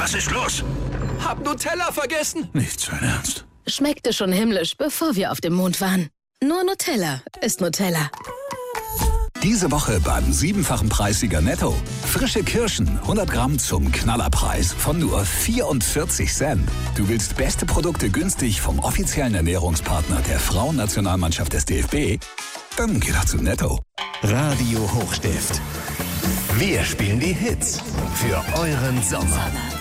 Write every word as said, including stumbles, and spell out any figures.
Was ist los? Hab Nutella vergessen. Nicht sein Ernst. Schmeckte schon himmlisch, bevor wir auf dem Mond waren. Nur Nutella ist Nutella. Diese Woche beim siebenfachen Preissieger Netto. Frische Kirschen, hundert Gramm zum Knallerpreis von nur vierundvierzig Cent. Du willst beste Produkte günstig vom offiziellen Ernährungspartner der Frauennationalmannschaft des D F B? Dann geh doch zu Netto. Radio Hochstift. Wir spielen die Hits für euren Sommer.